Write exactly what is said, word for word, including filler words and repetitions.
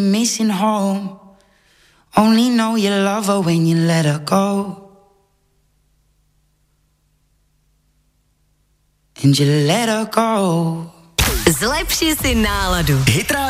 Missing home. Only know you love her when you let her go. And you let her go. Zlepši si náladu. Hit